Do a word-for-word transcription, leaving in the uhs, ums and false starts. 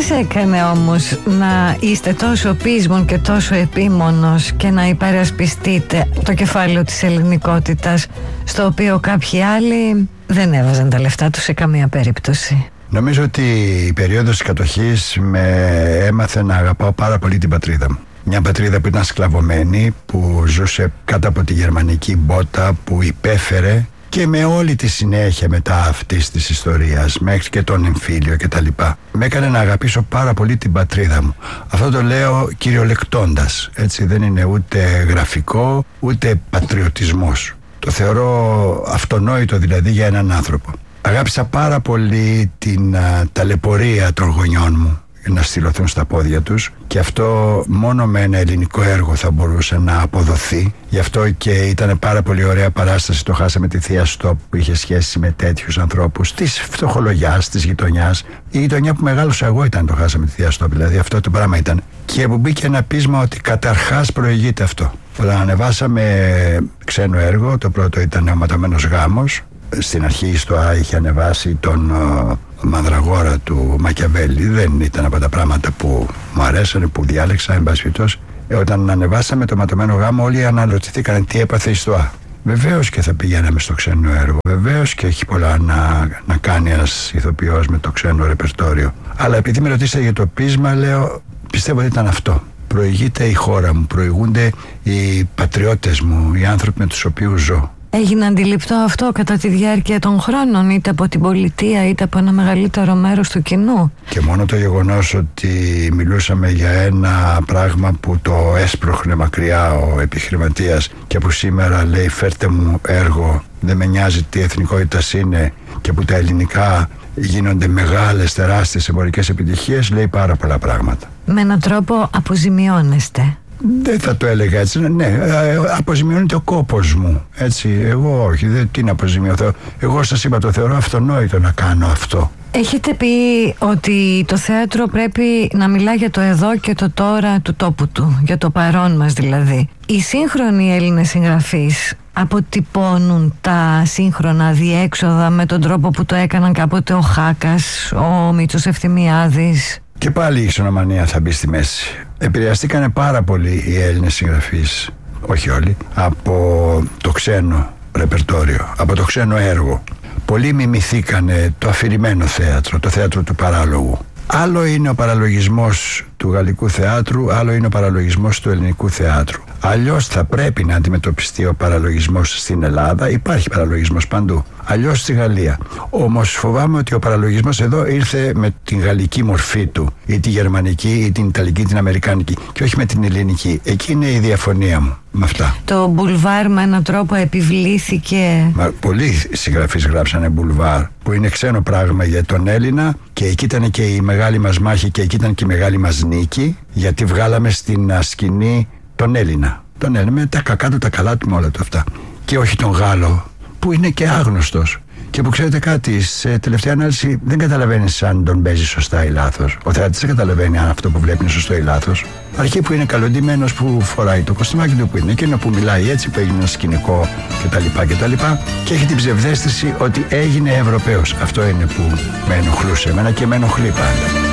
σας έκανε όμως να είστε τόσο πείσμον και τόσο επίμονος και να υπερασπιστείτε το κεφάλαιο της ελληνικότητας, στο οποίο κάποιοι άλλοι δεν έβαζαν τα λεφτά τους σε καμία περίπτωση? Νομίζω ότι η περίοδος της κατοχής με έμαθε να αγαπάω πάρα πολύ την πατρίδα μου. Μια πατρίδα που ήταν σκλαβωμένη, που ζούσε κάτω από τη γερμανική μπότα, που υπέφερε, και με όλη τη συνέχεια μετά αυτής της ιστορίας, μέχρι και τον εμφύλιο και τα λοιπά, με έκανε να αγαπήσω πάρα πολύ την πατρίδα μου. Αυτό το λέω κυριολεκτώντας, έτσι, δεν είναι ούτε γραφικό ούτε πατριωτισμός. Το θεωρώ αυτονόητο δηλαδή για έναν άνθρωπο. Αγάπησα πάρα πολύ την α, ταλαιπωρία των γονιών μου να στυλωθούν στα πόδια τους, και αυτό μόνο με ένα ελληνικό έργο θα μπορούσε να αποδοθεί. Γι' αυτό και ήταν πάρα πολύ ωραία παράσταση το Χάσαμε τη Θεία Στόπ, που είχε σχέση με τέτοιους ανθρώπους της φτωχολογιάς, της γειτονιάς. Η γειτονιά που μεγάλωσα εγώ ήταν το Χάσαμε τη Θεία Στόπ, δηλαδή αυτό το πράγμα ήταν. Και που μπήκε ένα πείσμα ότι καταρχάς προηγείται αυτό. Όταν ανεβάσαμε ξένο έργο, το πρώτο ήταν ο Ματωμένος Γάμος. Στην αρχή στο Α είχε ανεβάσει τον uh, Μανδραγόρα του Μακιαβέλη. Δεν ήταν από τα πράγματα που μου αρέσανε, που διάλεξα, εν πάση περιπτώσει. Ε, όταν ανεβάσαμε το Ματωμένο Γάμο, όλοι αναρωτηθήκαν τι έπαθε στο Α. Βεβαίως και θα πηγαίναμε στο ξένο έργο. Βεβαίως και έχει πολλά να, να κάνει ένας ηθοποιός με το ξένο ρεπερτόριο. Αλλά επειδή με ρωτήσατε για το πείσμα, λέω, πιστεύω ότι ήταν αυτό. Προηγείται η χώρα μου, προηγούνται οι πατριώτες μου, οι άνθρωποι με τους οποίους ζω. Έγινε αντιληπτό αυτό κατά τη διάρκεια των χρόνων, είτε από την πολιτεία είτε από ένα μεγαλύτερο μέρος του κοινού? Και μόνο το γεγονός ότι μιλούσαμε για ένα πράγμα που το έσπροχνε μακριά ο επιχειρηματίας, και που σήμερα λέει φέρτε μου έργο, δεν με νοιάζει τι εθνικότητας είναι, και που τα ελληνικά γίνονται μεγάλες, τεράστιες εμπορικές επιτυχίες, λέει πάρα πολλά πράγματα. Με έναν τρόπο αποζημιώνεστε? Δεν θα το έλεγα έτσι, ναι, αποζημιώνεται ο κόπος μου, έτσι, εγώ όχι, δεν, τι να αποζημιωθώ, εγώ σας είπα το θεωρώ αυτονόητο να κάνω αυτό. Έχετε πει ότι το θέατρο πρέπει να μιλά για το εδώ και το τώρα του τόπου του, για το παρόν μας δηλαδή. Οι σύγχρονοι Έλληνες συγγραφείς αποτυπώνουν τα σύγχρονα διέξοδα με τον τρόπο που το έκαναν κάποτε ο Χάκας, ο Μήτσος Ευθυμιάδης? Και πάλι η ξενομανία θα μπει στη μέση. Επηρεαστήκανε πάρα πολύ οι Έλληνες συγγραφείς, όχι όλοι, από το ξένο ρεπερτόριο, από το ξένο έργο. Πολλοί μιμηθήκανε το αφηρημένο θέατρο, το θέατρο του παράλογου. Άλλο είναι ο παραλογισμός του γαλλικού θεάτρου, άλλο είναι ο παραλογισμός του ελληνικού θεάτρου. Αλλιώς θα πρέπει να αντιμετωπιστεί ο παραλογισμός στην Ελλάδα. Υπάρχει παραλογισμός παντού. Αλλιώς στη Γαλλία. Όμως φοβάμαι ότι ο παραλογισμός εδώ ήρθε με την γαλλική μορφή του, ή τη γερμανική, ή την ιταλική, την αμερικάνικη, και όχι με την ελληνική. Εκεί είναι η διαφωνία μου με αυτά. Το μπουλβάρ με έναν τρόπο επιβλήθηκε. Μα, πολλοί συγγραφείς γράψανε μπουλβάρ, που είναι ξένο πράγμα για τον Έλληνα, και εκεί ήταν και η μεγάλη μας μάχη, και εκεί ήταν και η μεγάλη μας νίκη, γιατί βγάλαμε στην σκηνή τον Έλληνα. Τον Έλληνα με τα κακά του, τα καλά του, με όλα του αυτά. Και όχι τον Γάλλο, που είναι και άγνωστος. Και που ξέρετε κάτι, σε τελευταία ανάλυση δεν καταλαβαίνεις αν τον παίζει σωστά ή λάθος. Ο θεατής δεν καταλαβαίνει αν αυτό που βλέπει είναι σωστό ή λάθος. Αρχή που είναι καλοντημένος, που φοράει το κοστούμάκι του, που είναι εκείνο που μιλάει έτσι, που έγινε ένα σκηνικό κτλ. κτλ. Και έχει την ψευδαίσθηση ότι έγινε Ευρωπαίος. Αυτό είναι που με ενοχλούσε εμένα και με ενοχλεί πάντα.